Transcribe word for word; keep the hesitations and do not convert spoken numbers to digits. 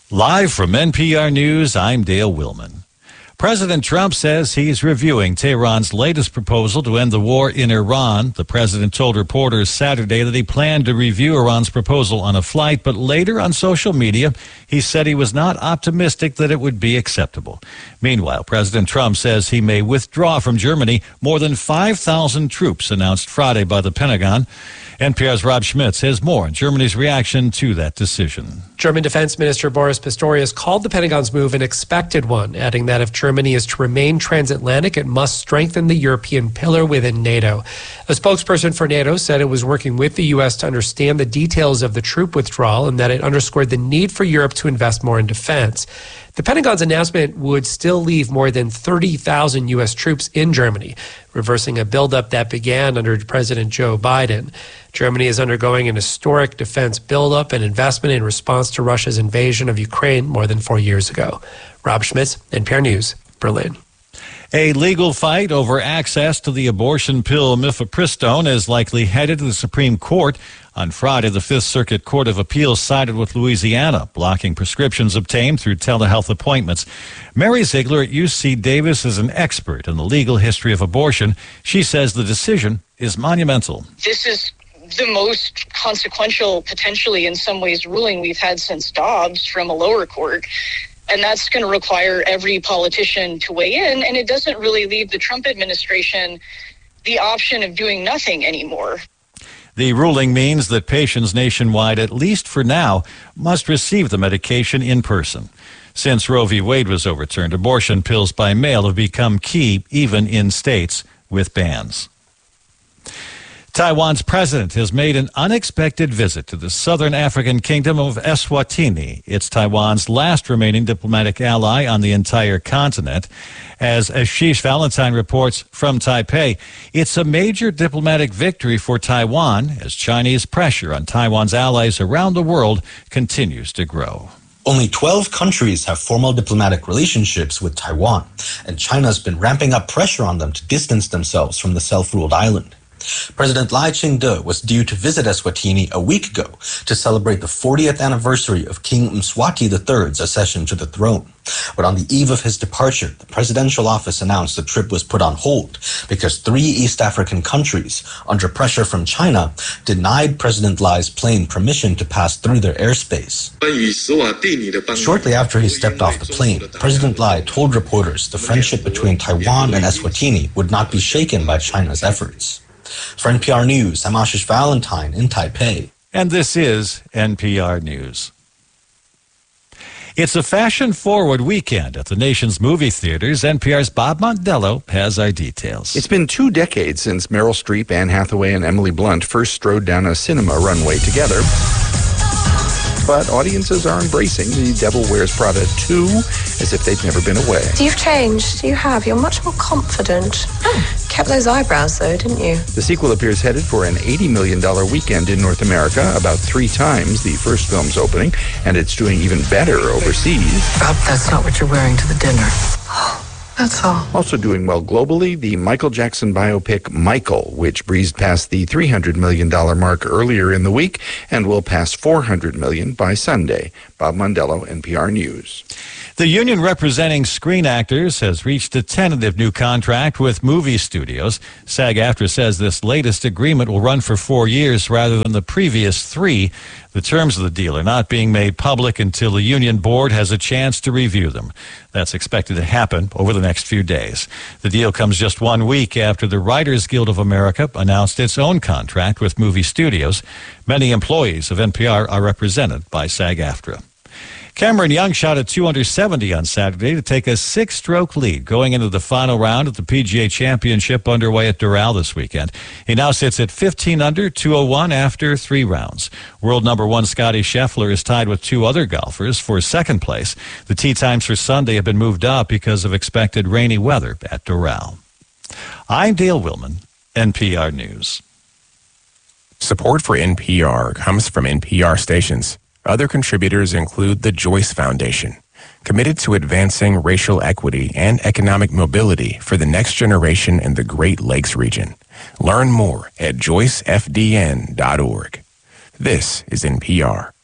Live from N P R News, I'm Dale Willman. President Trump says he's reviewing Tehran's latest proposal to end the war in Iran. The president told reporters Saturday that he planned to review Iran's proposal on a flight, but later on social media, he said he was not optimistic that it would be acceptable. Meanwhile, President Trump says he may withdraw from Germany more than five thousand troops announced Friday by the Pentagon. N P R's Rob Schmitz has more on Germany's reaction to that decision. German Defense Minister Boris Pistorius called the Pentagon's move an expected one, adding that if Germany is to remain transatlantic, it must strengthen the European pillar within NATO. A spokesperson for NATO said it was working with the U S to understand the details of the troop withdrawal and that it underscored the need for Europe to invest more in defense. The Pentagon's announcement would still leave more than thirty thousand U S troops in Germany, reversing a buildup that began under President Joe Biden. Germany is undergoing an historic defense buildup and investment in response to Russia's invasion of Ukraine more than four years ago. Rob Schmitz, N P R News, Berlin. A legal fight over access to the abortion pill mifepristone is likely headed to the Supreme Court. On Friday, the Fifth Circuit Court of Appeals sided with Louisiana, blocking prescriptions obtained through telehealth appointments. Mary Ziegler at U C Davis is an expert in the legal history of abortion. She says the decision is monumental. This is the most consequential, potentially in some ways, ruling we've had since Dobbs from a lower court. And that's going to require every politician to weigh in. And it doesn't really leave the Trump administration the option of doing nothing anymore. The ruling means that patients nationwide, at least for now, must receive the medication in person. Since Roe v. Wade was overturned, abortion pills by mail have become key, even in states with bans. Taiwan's president has made an unexpected visit to the southern African kingdom of Eswatini. It's Taiwan's last remaining diplomatic ally on the entire continent. As Ashish Valentine reports from Taipei, it's a major diplomatic victory for Taiwan as Chinese pressure on Taiwan's allies around the world continues to grow. Only twelve countries have formal diplomatic relationships with Taiwan, and China's been ramping up pressure on them to distance themselves from the self-ruled island. President Lai Ching-te was due to visit Eswatini a week ago to celebrate the fortieth anniversary of King Mswati the third's accession to the throne. But on the eve of his departure, the presidential office announced the trip was put on hold because three East African countries, under pressure from China, denied President Lai's plane permission to pass through their airspace. Shortly after he stepped off the plane, President Lai told reporters the friendship between Taiwan and Eswatini would not be shaken by China's efforts. For N P R News, I'm Ashish Valentine in Taipei. And this is N P R News. It's a fashion-forward weekend at the nation's movie theaters. N P R's Bob Mondello has our details. It's been two decades since Meryl Streep, Anne Hathaway, and Emily Blunt first strode down a cinema runway together. But audiences are embracing The Devil Wears Prada two as if they'd never been away. You've changed. You have. You're much more confident. Oh. Kept those eyebrows, though, didn't you? The sequel appears headed for an eighty million dollars weekend in North America, about three times the first film's opening, and it's doing even better overseas. Bob, that's not what you're wearing to the dinner. That's all. Also doing well globally, the Michael Jackson biopic Michael, which breezed past the three hundred million dollars mark earlier in the week and will pass four hundred million dollars by Sunday. Bob Mondello, N P R News. The union representing screen actors has reached a tentative new contract with movie studios. SAG-AFTRA says this latest agreement will run for four years rather than the previous three. The terms of the deal are not being made public until the union board has a chance to review them. That's expected to happen over the next few days. The deal comes just one week after the Writers Guild of America announced its own contract with movie studios. Many employees of N P R are represented by SAG-AFTRA. Cameron Young shot at two under seventy on Saturday to take a six-stroke lead going into the final round of the P G A Championship underway at Doral this weekend. He now sits at fifteen under, two oh one after three rounds. World number one Scottie Scheffler is tied with two other golfers for second place. The tee times for Sunday have been moved up because of expected rainy weather at Doral. I'm Dale Willman, N P R News. Support for N P R comes from N P R stations. Other contributors include the Joyce Foundation, committed to advancing racial equity and economic mobility for the next generation in the Great Lakes region. Learn more at joyce f d n dot org. This is N P R.